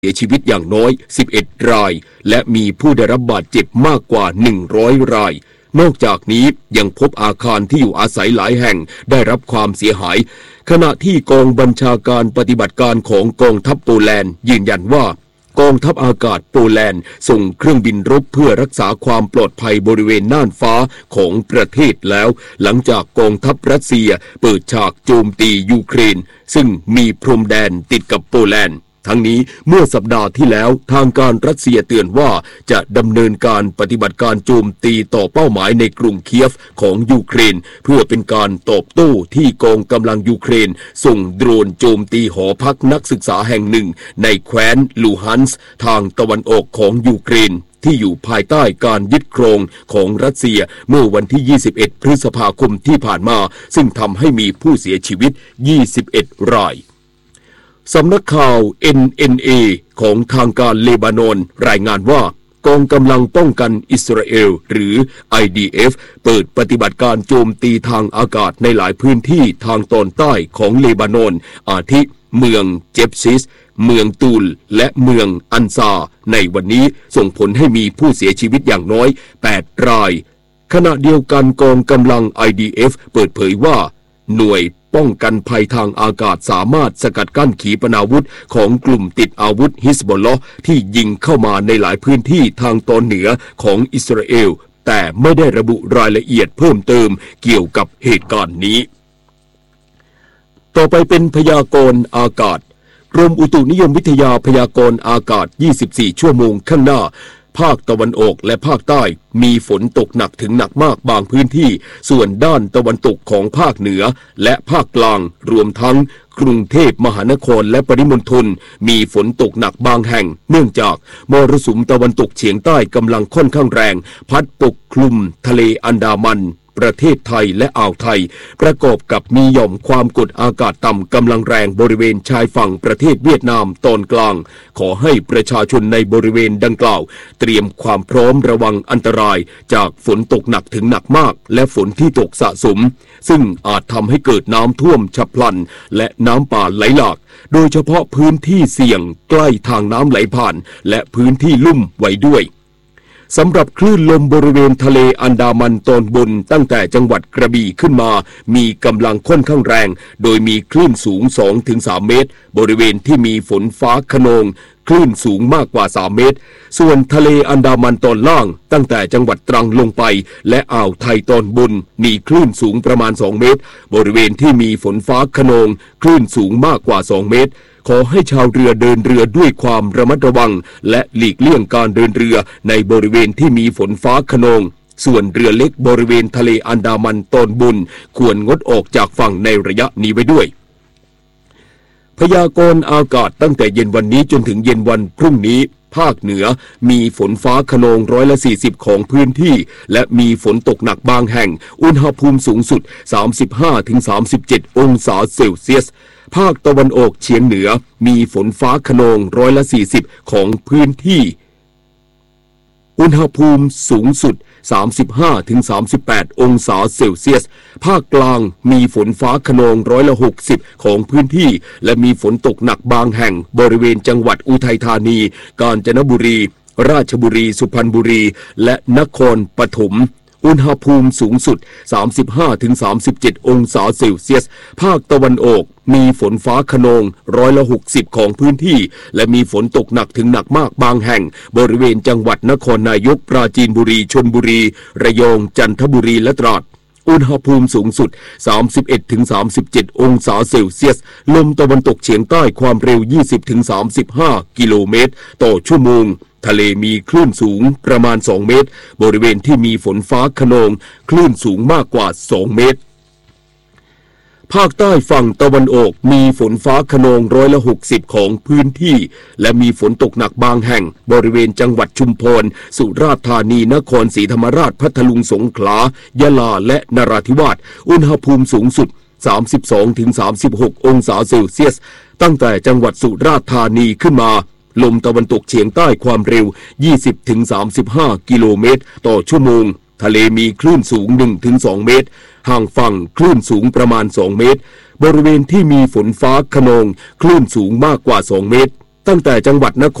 เสียชีวิตอย่างน้อย11รายและมีผู้ได้รับบาดเจ็บมากกว่า100รายนอกจากนี้ยังพบอาคารที่อยู่อาศัยหลายแห่งได้รับความเสียหายขณะที่กองบัญชาการปฏิบัติการของกองทัพโปแลนด์ยืนยันว่ากองทัพอากาศโปแลนด์ส่งเครื่องบินรบเพื่อรักษาความปลอดภัยบริเวณน่านฟ้าของประเทศแล้วหลังจากกองทัพรัสเซียเปิดฉากโจมตียูเครนซึ่งมีพรมแดนติดกับโปแลนด์ทั้งนี้เมื่อสัปดาห์ที่แล้วทางการรัสเซียเตือนว่าจะดำเนินการปฏิบัติการโจมตีต่อเป้าหมายในกรุงเคียฟของยูเครนเพื่อเป็นการตอบโต้ที่กองกำลังยูเครนส่งโดรนโจมตีหอพักนักศึกษาแห่งหนึ่งในแคว้นลูฮันส์ทางตะวันออกของยูเครนที่อยู่ภายใต้การยึดครองของรัสเซียเมื่อวันที่21พฤษภาคมที่ผ่านมาซึ่งทำให้มีผู้เสียชีวิต21รายสำนักข่าว NNA ของทางการเลบานอนรายงานว่ากองกำลังป้องกันอิสราเอลหรือ IDF เปิดปฏิบัติการโจมตีทางอากาศในหลายพื้นที่ทางตอนใต้ของเลบานอนอาทิเมืองเจบซิสเมืองตูลและเมืองอันซาในวันนี้ส่งผลให้มีผู้เสียชีวิตอย่างน้อย8รายขณะเดียวกันกองกำลัง IDF เปิดเผยว่าหน่วยป้องกันภัยทางอากาศสามารถสกัดกั้นขีปนาวุธของกลุ่มติดอาวุธฮิซบอลเลาะห์ที่ยิงเข้ามาในหลายพื้นที่ทางตอนเหนือของอิสราเอลแต่ไม่ได้ระบุรายละเอียดเพิ่มเติมเกี่ยวกับเหตุการณ์นี้ต่อไปเป็นพยากรณ์อากาศกรมอุตุนิยมวิทยาพยากรณ์อากาศ24ชั่วโมงข้างหน้าภาคตะวันออกและภาคใต้มีฝนตกหนักถึงหนักมากบางพื้นที่ส่วนด้านตะวันตกของภาคเหนือและภาคกลางรวมทั้งกรุงเทพมหานครและปริมณฑลมีฝนตกหนักบางแห่งเนื่องจากมรสุมตะวันตกเฉียงใต้กำลังค่อนข้างแรงพัดปกคลุมทะเลอันดามันประเทศไทยและอ่าวไทยประกอบกับมีหย่อมความกดอากาศต่ำกำลังแรงบริเวณชายฝั่งประเทศเวียดนามตอนกลางขอให้ประชาชนในบริเวณดังกล่าวเตรียมความพร้อมระวังอันตรายจากฝนตกหนักถึงหนักมากและฝนที่ตกสะสมซึ่งอาจทำให้เกิดน้ำท่วมฉับพลันและน้ำป่าไหลหลากโดยเฉพาะพื้นที่เสี่ยงใกล้ทางน้ำไหลผ่านและพื้นที่ลุ่มไว้ด้วยสำหรับคลื่นลมบริเวณทะเลอันดามันตอนบนตั้งแต่จังหวัดกระบี่ขึ้นมามีกำลังค่อนข้างแรงโดยมีคลื่นสูง 2-3 เมตรบริเวณที่มีฝนฟ้าคะนองคลื่นสูงมากกว่า3เมตรส่วนทะเลอันดามันตอนล่างตั้งแต่จังหวัดตรังลงไปและอ่าวไทยตอนบนมีคลื่นสูงประมาณ2เมตรบริเวณที่มีฝนฟ้าคะนองคลื่นสูงมากกว่า2เมตรขอให้ชาวเรือเดินเรือด้วยความระมัดระวังและหลีกเลี่ยงการเดินเรือในบริเวณที่มีฝนฟ้าคะนองส่วนเรือเล็กบริเวณทะเลอันดามันตอนบนควรงดออกจากฝั่งในระยะนี้ไว้ด้วยพยากรณ์อากาศตั้งแต่เย็นวันนี้จนถึงเย็นวันพรุ่งนี้ภาคเหนือมีฝนฟ้าคะนอง40%ของพื้นที่และมีฝนตกหนักบางแห่งอุณหภูมิสูงสุด 35-37 องศาเซลเซียสภาคตะวันออกเฉียงเหนือมีฝนฟ้าคะนอง40%ของพื้นที่อุณหภูมิสูงสุด 35-38 องศาเซลเซียสภาคกลางมีฝนฟ้าคะนอง60%ของพื้นที่และมีฝนตกหนักบางแห่งบริเวณจังหวัดอุทัยธานีกาญจนบุรีราชบุรีสุพรรณบุรีและนครปฐมอุณหภูมิสูงสุด 35-37 องศาเซลเซียสภาคตะวันออกมีฝนฟ้าคะนอง60%ของพื้นที่และมีฝนตกหนักถึงหนักมากบางแห่งบริเวณจังหวัดนครนายกปราจีนบุรีชลบุรีระยองจันทบุรีและตราดอุณหภูมิสูงสุด 31-37 องศาเซลเซียสลมตะวันตกเฉียงใต้ความเร็ว 20-35 กิโลเมตรต่อชั่วโมงทะเลมีคลื่นสูงประมาณ2เมตรบริเวณที่มีฝนฟ้าคะนองคลื่นสูงมากกว่า2เมตรภาคใต้ฝั่งตะวันออกมีฝนฟ้าคะนอง60%ของพื้นที่และมีฝนตกหนักบางแห่งบริเวณจังหวัดชุมพรสุราษฎร์ธานีนครศรีธรรมราชพัทลุงสงขลายะลาและนราธิวาสอุณหภูมิสูงสุด 32-36 องศาเซลเซียสตั้งแต่จังหวัดสุราษฎร์ธานีขึ้นมาลมตะวันตกเฉียงใต้ความเร็ว 20-35 กิโลเมตรต่อชั่วโมงทะเลมีคลื่นสูง 1-2 เมตรห่างฝั่งคลื่นสูงประมาณ2เมตรบริเวณที่มีฝนฟ้าคะนองคลื่นสูงมากกว่า2เมตรตั้งแต่จังหวัดนค